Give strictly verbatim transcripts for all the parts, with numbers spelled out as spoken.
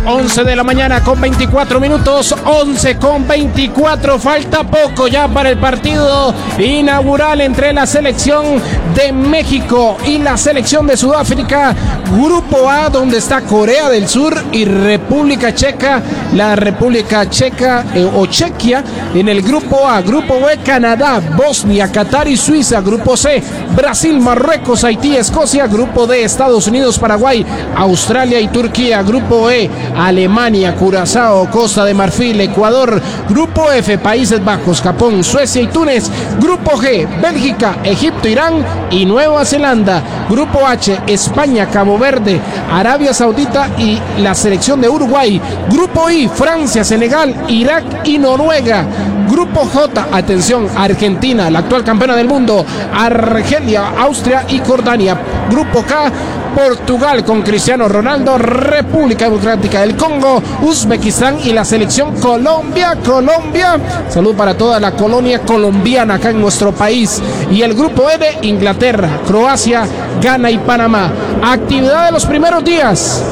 once de la mañana con veinticuatro minutos, once con veinticuatro, falta poco ya para el partido inaugural entre la selección de México y la selección de Sudáfrica. Grupo A, donde está Corea del Sur y República Checa, la República Checa eh, o Chequia en el grupo A. Grupo B, Canadá, Bosnia, Qatar y Suiza. Grupo C, Brasil, Marruecos, Haití, Escocia. Grupo D, Estados Unidos, Paraguay, Australia y Turquía. Grupo E, Alemania, Curazao, Costa de Marfil, Ecuador. Grupo F, Países Bajos, Japón, Suecia y Túnez. Grupo G, Bélgica, Egipto, Irán y Nueva Zelanda. Grupo H, España, Cabo Verde, Arabia Saudita y la selección de Uruguay. Grupo I, Francia, Senegal, Irak y Noruega. Grupo J, atención, Argentina, la actual campeona del mundo, Argelia, Austria y Jordania. Grupo K, Portugal con Cristiano Ronaldo, República Democrática del Congo, Uzbekistán y la selección Colombia. Colombia, salud para toda la colonia colombiana acá en nuestro país. Y el grupo N, Inglaterra, Croacia, Ghana y Panamá. Actividad de los primeros días.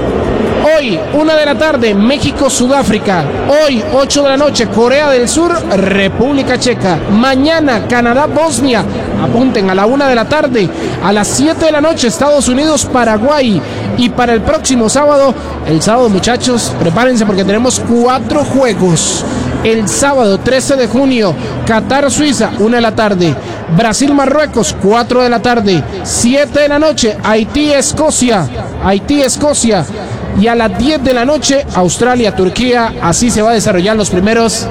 Hoy, una de la tarde, México, Sudáfrica. Hoy, ocho de la noche, Corea del Sur, República Checa. Mañana, Canadá, Bosnia. Apunten, a la una de la tarde. A las siete de la noche, Estados Unidos, Paraguay. Y para el próximo sábado, el sábado, muchachos, prepárense porque tenemos cuatro juegos. El sábado, trece de junio, Qatar, Suiza, una de la tarde. Brasil, Marruecos, cuatro de la tarde. siete de la noche, Haití, Escocia. Haití, Escocia. Y a las diez de la noche, Australia, Turquía. Así se va a desarrollar los primeros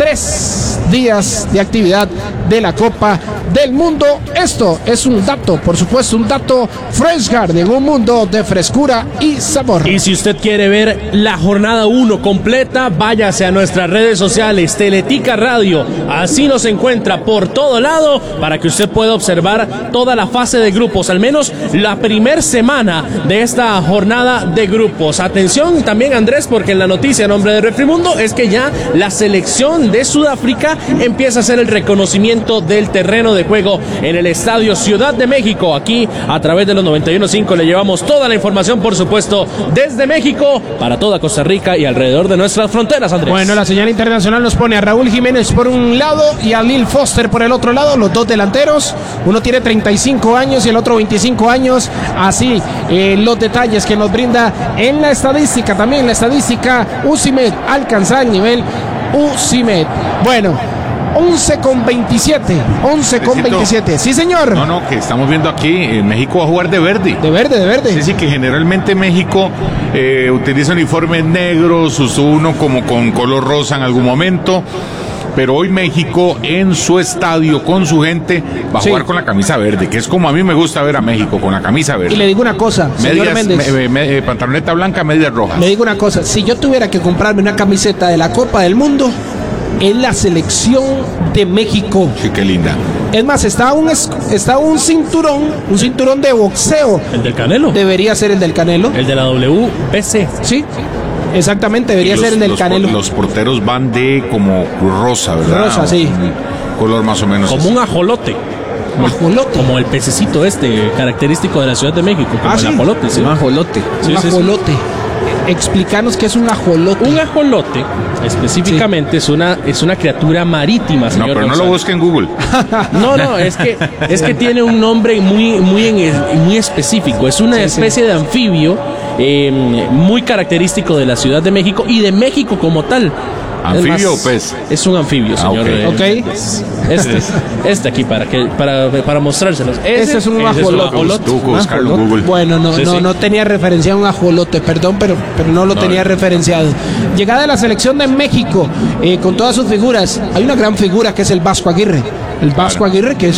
tres días de actividad de la Copa del Mundo. Esto es un dato, por supuesto, un dato Fresh Garden, un mundo de frescura y sabor. Y si usted quiere ver la jornada uno completa, váyase a nuestras redes sociales, Teletica Radio. Así nos encuentra por todo lado para que usted pueda observar toda la fase de grupos, al menos la primer semana de esta jornada de grupos. Atención también, Andrés, porque en la noticia a nombre de Refrimundo es que ya la selección de Sudáfrica empieza a hacer el reconocimiento del terreno de juego en el Estadio Ciudad de México. Aquí, a través de los noventa y uno punto cinco, le llevamos toda la información, por supuesto, desde México para toda Costa Rica y alrededor de nuestras fronteras, Andrés. Bueno, la señal internacional nos pone a Raúl Jiménez por un lado y a Lil Foster por el otro lado, los dos delanteros. Uno tiene treinta y cinco años y el otro veinticinco años. Así, eh, los detalles que nos brinda en la estadística, también la estadística UCIMED alcanza el nivel UCIMED. Bueno, once con veintisiete, once con veintisiete, sí señor. No, no, que estamos viendo aquí, en México va a jugar de verde. De verde, de verde. Sí, sí, que generalmente México eh, utiliza uniformes negros, usó uno como con color rosa en algún momento. Pero hoy México en su estadio con su gente va a sí. jugar con la camisa verde, que es como a mí me gusta ver a México, con la camisa verde. Y le digo una cosa, medias, señor Méndez. Me, me, me, pantaloneta blanca, medias rojas. Le digo una cosa, si yo tuviera que comprarme una camiseta de la Copa del Mundo, es la selección de México. Sí, qué linda. Es más, está un, está un cinturón, un cinturón de boxeo. ¿El del Canelo? Debería ser el del Canelo. El de la W B C. Sí. Exactamente, debería los, ser el del los, Canelo. Los porteros van de como rosa, ¿verdad? Rosa, sí. Color más o menos. Como un ajolote. Como, ajolote. Como el pececito este, característico de la Ciudad de México. Como ah, el sí. ajolote, sí. Un ajolote. Sí, un sí, ajolote. Sí. Explícanos qué es un ajolote. Un ajolote, específicamente, sí. es una es una criatura marítima, señor. No, pero González. no lo busque en Google. No, no, es que es que tiene un nombre muy muy en, muy específico. Es una sí, especie sí. de anfibio eh, muy característico de la Ciudad de México y de México como tal. ¿Anfibio más, o pez? Es un anfibio, señor. Ah, ok. Eh, este, este aquí para que para, para mostrárselos. Ese, este es un ajolote. Tú buscarlo en Google. Bueno, no, sí, no, sí. no tenía referenciado un ajolote, perdón, pero, pero no lo no, tenía no. referenciado. Llegada de la selección de México, eh, con todas sus figuras. Hay una gran figura que es el Vasco Aguirre. El Vasco claro. Aguirre, que es